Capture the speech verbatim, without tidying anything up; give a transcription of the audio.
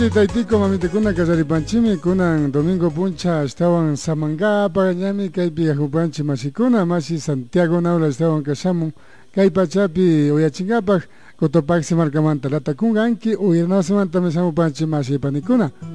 Taitico mamitikuna kasaripanchimi kunan domingo puncha estaban Samangapa ñami kaypi yahupanchi masikuna masi Santiago Naula estaban kasamun kay pachapi uyachingapak Cotopaxi markamanta latakunga anki uyarnasamanta mesamupanchi masi panikuna